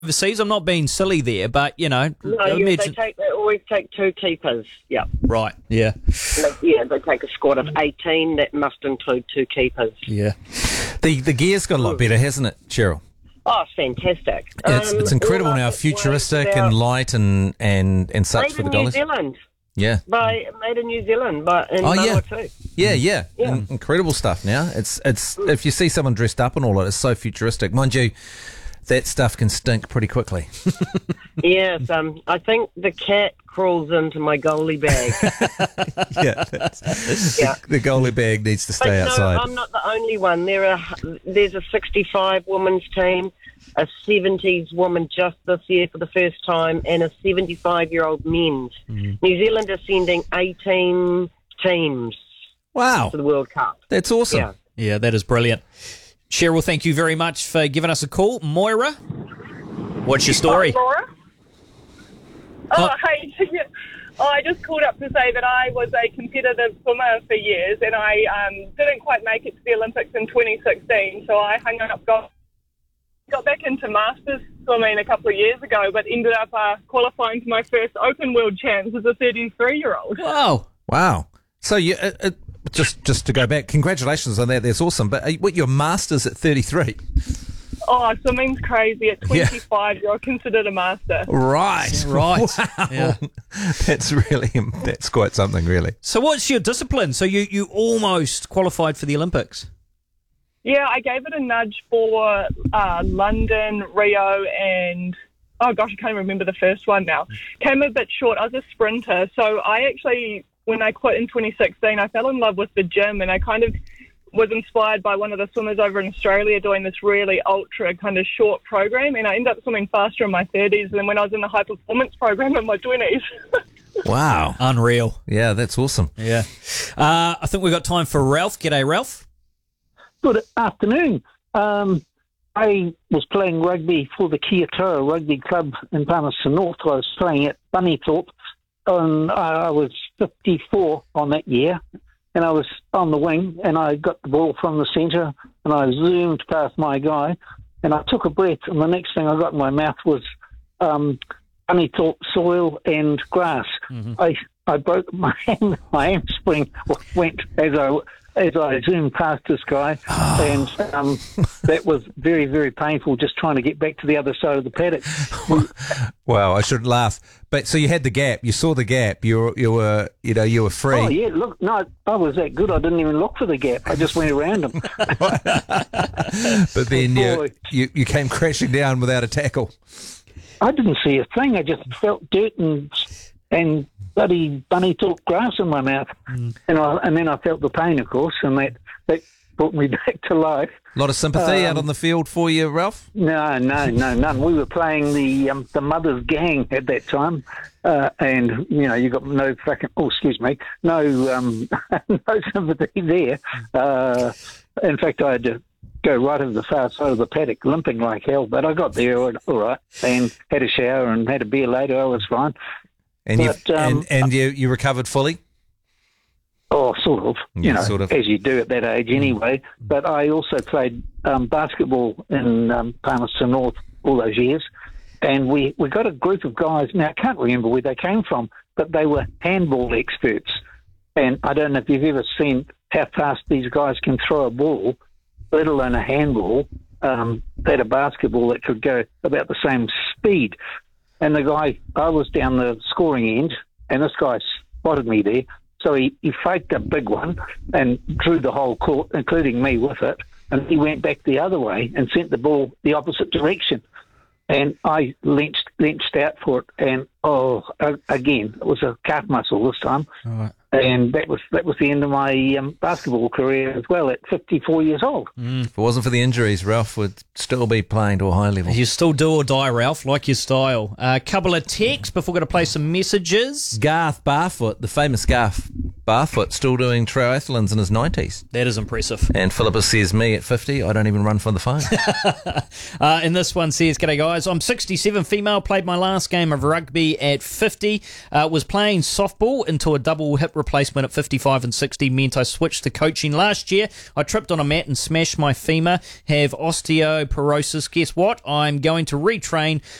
overseas? I'm not being silly there, but, No, imagine... they always take 2 keepers, yeah. Right, yeah. They take a squad of 18 that must include 2 keepers. Yeah. The gear's got a lot better, hasn't it, Cheryl? Oh, fantastic. It's incredible now, futuristic and light and such made for the in New dollars. Zealand. Yeah. Made in New Zealand, but in Manawatu. Yeah. Incredible stuff now. It's if you see someone dressed up and all that, it's so futuristic. Mind you, that stuff can stink pretty quickly. Yes, I think the cat crawls into my goalie bag. The goalie bag needs to stay outside. I'm not the only one. There's a 65 women's team, a 70s woman just this year for the first time, and a 75-year-old men's. New Zealand is sending 18 teams to the World Cup. That's awesome. Yeah, that is brilliant. Cheryl, thank you very much for giving us a call. Moira, what's your story? Laura? Hey. I just called up to say that I was a competitive swimmer for years, and I didn't quite make it to the Olympics in 2016, so I hung up, got back into masters swimming a couple of years ago, but ended up qualifying for my first open world champs as a 33-year-old. Wow. So you just to go back, congratulations on that. That's awesome. But what, your masters at 33? Oh, swimming's crazy. At 25, you're considered a master. Right. Wow. Yeah. That's quite something, really. So what's your discipline? So you almost qualified for the Olympics. Yeah, I gave it a nudge for London, Rio, and oh gosh, I can't even remember the first one now. Came a bit short. I was a sprinter, so I actually, when I quit in 2016, I fell in love with the gym, and I kind of was inspired by one of the swimmers over in Australia doing this really ultra kind of short program, and I ended up swimming faster in my 30s than when I was in the high performance program in my 20s. Wow. Unreal. Yeah, that's awesome. Yeah. I think we've got time for Ralph. G'day, Ralph. Good afternoon. I was playing rugby for the Kia Toa Rugby Club in Palmerston North. I was playing at Bunnythorpe, and I was 54 on that year, and I was on the wing, and I got the ball from the centre, and I zoomed past my guy, and I took a breath, and the next thing I got in my mouth was Bunnythorpe soil and grass. Mm-hmm. I broke my hamstring went as I zoomed past this guy, and that was very, very painful, just trying to get back to the other side of the paddock. Wow, I shouldn't laugh. But so you had the gap, you saw the gap, you were free. Oh yeah, look, no, I was that good. I didn't even look for the gap. I just went around him. But then you came crashing down without a tackle. I didn't see a thing. I just felt dirt and bloody Bunnythorpe grass in my mouth, and then I felt the pain, of course, and that brought me back to life. A lot of sympathy out on the field for you, Ralph? No, none. We were playing the Mothers Gang at that time, and you got no fucking. Oh, excuse me, no sympathy there. In fact, I had to go right over the far side of the paddock, limping like hell, but I got there all right, and had a shower and had a beer later. I was fine. And you recovered fully? Oh, sort of. Sort of. As you do at that age anyway. But I also played basketball in Palmerston North all those years, and we got a group of guys. Now, I can't remember where they came from, but they were handball experts. And I don't know if you've ever seen how fast these guys can throw a ball, let alone a handball, at a basketball that could go about the same speed. And the guy, I was down the scoring end, and this guy spotted me there. So he faked a big one and drew the whole court, including me, with it. And he went back the other way and sent the ball the opposite direction. And I lenched out for it. And, again, it was a calf muscle this time. All right. And that was the end of my basketball career as well at 54 years old. If it wasn't for the injuries, Ralph would still be playing to a high level. You still do or die, Ralph, like your style. A couple of texts before we're going to play some messages. Garth Barfoot, the famous Garth Barfoot still doing triathlons in his 90s. That is impressive. And Philippa says, me at 50, I don't even run from the phone. And this one says, "G'day guys, I'm 67, female, played my last game of rugby at 50, was playing softball into a double hip replacement at 55 and 60, meant I switched to coaching last year. I tripped on a mat and smashed my femur, have osteoporosis. Guess what? I'm going to retrain